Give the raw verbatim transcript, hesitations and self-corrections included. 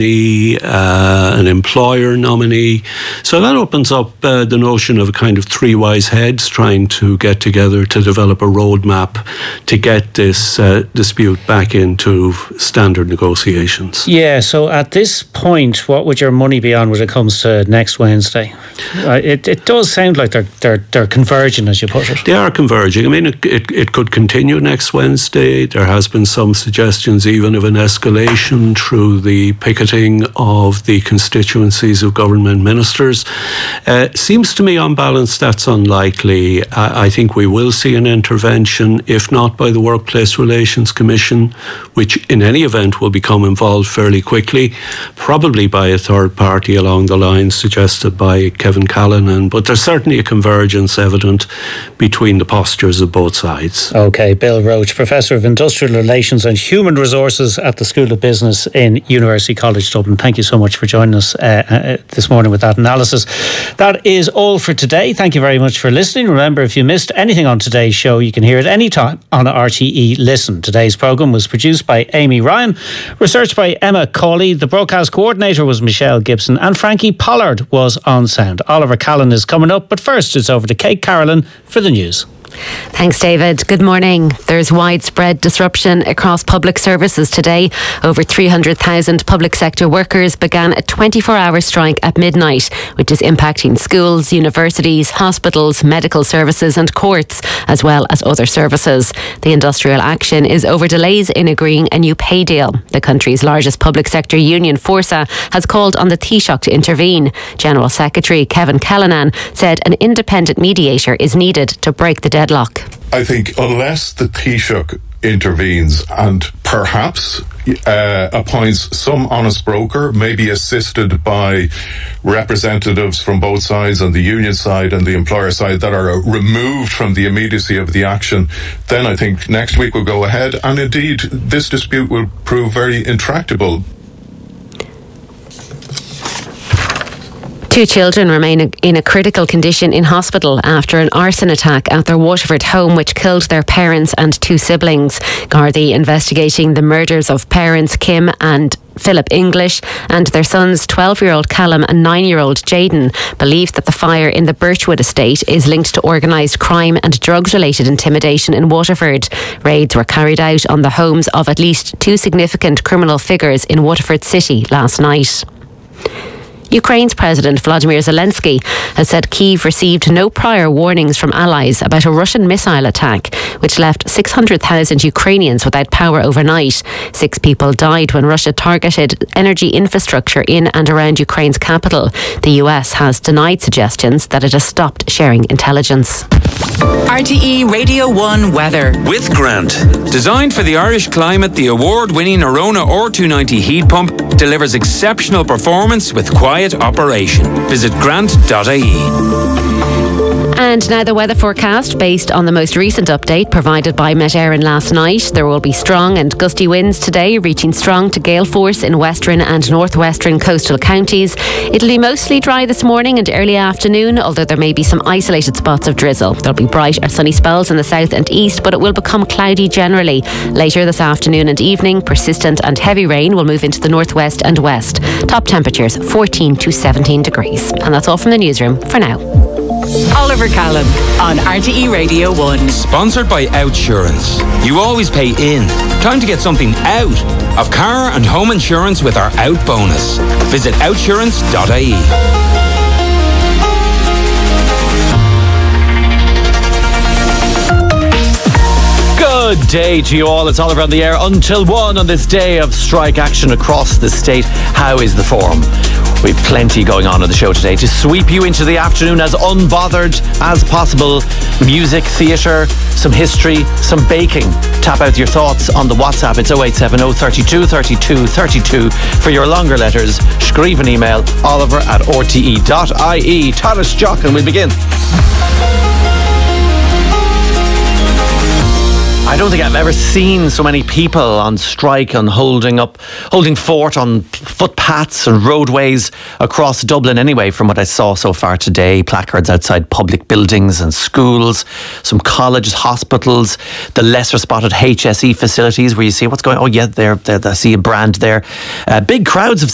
Uh, an employer nominee. So that opens up uh, the notion of a kind of three wise heads trying to get together to develop a roadmap to get this uh, dispute back into standard negotiations. Yeah, so at this point, what would your money be on when it comes to next Wednesday? Uh, it, it does sound like they're, they're, they're converging, as you put it. They are converging. I mean, it, it, it could continue next Wednesday. There has been some suggestions even of an escalation through the picketing of the constituencies of government ministers. Uh, seems to me on balance that's unlikely. I, I think we will see an intervention, if not by the Workplace Relations Commission, which in any event will become involved fairly quickly, probably by a third party along the lines suggested by Kevin Callanan. But there's certainly a convergence evident between the postures of both sides. OK, Bill Roche, Professor of Industrial Relations and Human Resources at the School of Business in University College Dublin. Thank you so much for joining us uh, uh, this morning with that analysis. That is all for today. Thank you very much for listening. Remember, if you missed anything on today's show, you can hear it anytime on R T E Listen. Today's programme was produced by Amy Ryan, researched by Emma Cawley. The broadcast coordinator was Michelle Gibson, and Frankie Pollard was on sound. Oliver Callan is coming up, but first it's over to Kate Carolyn for the news. Thanks, David. Good morning. There's widespread disruption across public services today. Over three hundred thousand public sector workers began a twenty-four hour strike at midnight, which is impacting schools, universities, hospitals, medical services and courts, as well as other services. The industrial action is over delays in agreeing a new pay deal. The country's largest public sector union, Forsa, has called on the Taoiseach to intervene. General Secretary Kevin Callanan said an independent mediator is needed to break the deadlock. I think unless the Taoiseach intervenes and perhaps uh, appoints some honest broker, maybe assisted by representatives from both sides, on the union side and the employer side, that are removed from the immediacy of the action, then I think next week will go ahead, and indeed this dispute will prove very intractable. Two children remain in a critical condition in hospital after an arson attack at their Waterford home, which killed their parents and two siblings. Gardaí investigating the murders of parents Kim and Philip English and their sons twelve-year-old Callum and nine-year-old Jaden believe that the fire in the Birchwood estate is linked to organised crime and drugs-related intimidation in Waterford. Raids were carried out on the homes of at least two significant criminal figures in Waterford City last night. Ukraine's President Volodymyr Zelensky has said Kyiv received no prior warnings from allies about a Russian missile attack, which left six hundred thousand Ukrainians without power overnight. Six people died when Russia targeted energy infrastructure in and around Ukraine's capital. The U S has denied suggestions that it has stopped sharing intelligence. R T E Radio one weather. With Grant. Designed for the Irish climate, the award-winning Arona R two ninety heat pump delivers exceptional performance with quiet operation. Visit grant dot I E. And now the weather forecast based on the most recent update provided by Met Éireann last night. There will be strong and gusty winds today, reaching strong to gale force in western and northwestern coastal counties. It'll be mostly dry this morning and early afternoon, although there may be some isolated spots of drizzle. There'll be bright or sunny spells in the south and east, but it will become cloudy generally. Later this afternoon and evening, persistent and heavy rain will move into the northwest and west. Top temperatures fourteen to seventeen degrees. And that's all from the newsroom for now. Oliver Callan on R T E Radio one. Sponsored by Outsurance. You always pay in. Time to get something out of car and home insurance with our Out bonus. Visit outsurance dot I E. Good day to you all. It's Oliver on the air until one on this day of strike action across the state. How is the form? We've plenty going on on the show today to sweep you into the afternoon as unbothered as possible. Music, theatre, some history, some baking. Tap out your thoughts on the WhatsApp. It's oh eight seven oh, thirty-two, thirty-two, thirty-two. For your longer letters, screeve an email, oliver at r t e dot I E. Taras Jock, and we begin. I don't think I've ever seen so many people on strike and holding up, holding fort on footpaths and roadways across Dublin anyway, from what I saw so far today. Placards outside public buildings and schools, some colleges, hospitals, the lesser spotted H S E facilities where you see what's going on. Oh yeah, there, there I see a brand there. Uh, big crowds of